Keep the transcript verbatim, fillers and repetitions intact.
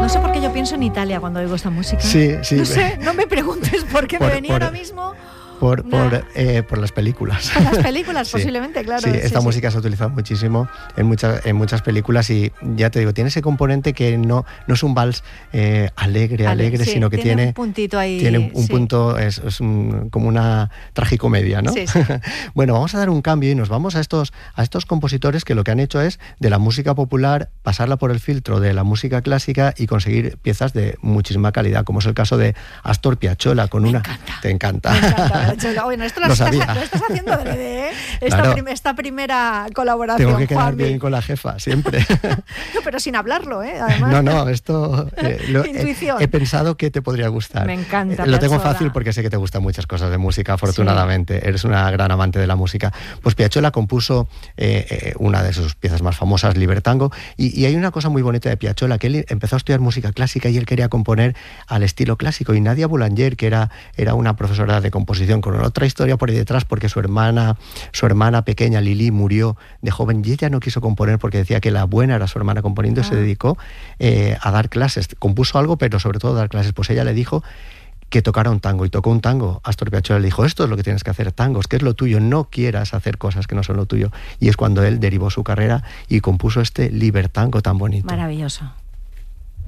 No sé por qué yo pienso en Italia cuando oigo esta música. Sí, sí. No sé, no me preguntes por qué por, me venía por, ahora mismo. Por, por, eh, por las películas. Por las películas, sí. posiblemente, claro. Sí, esta sí, música sí. se ha utilizado muchísimo en muchas, en muchas películas y ya te digo, tiene ese componente que no, no es un vals eh, alegre, Ale, alegre, sí, sino que tiene... tiene un puntito ahí. Tiene un, un sí. punto, es, es un, como una tragicomedia, ¿no? Sí, sí. Bueno, vamos a dar un cambio y nos vamos a estos, a estos compositores que lo que han hecho es de la música popular pasarla por el filtro de la música clásica y conseguir piezas de muchísima calidad, como es el caso de Astor Piazzolla con Me una... encanta. Te encanta. Me encanta. Bueno, esto lo, lo, estás, sabía. lo estás haciendo adrede, ¿eh? Esta, claro. prim esta primera colaboración. Tengo que quedar Juanmi. bien con la jefa, siempre. No, pero sin hablarlo, ¿eh? Además. No, no, esto eh, lo, Intuición. He, he pensado que te podría gustar. Me encanta. Eh, lo tengo Piazzolla. fácil porque sé que te gustan muchas cosas de música, afortunadamente. Sí. Eres una gran amante de la música. Pues Piazzolla compuso eh, eh, una de sus piezas más famosas, Libertango, y, y hay una cosa muy bonita de Piazzolla, que él empezó a estudiar música clásica y él quería componer al estilo clásico. Y Nadia Boulanger, que era, era una profesora de composición con otra historia por ahí detrás, porque su hermana, su hermana pequeña, Lili, murió de joven y ella no quiso componer porque decía que la buena era su hermana componiendo ah. y se dedicó eh, a dar clases. Compuso algo, pero sobre todo a dar clases. Pues ella le dijo que tocara un tango y tocó un tango. Astor Piazzolla le dijo, esto es lo que tienes que hacer, tangos, que es lo tuyo, no quieras hacer cosas que no son lo tuyo. Y es cuando él derivó su carrera y compuso este Libertango tan bonito. Maravilloso.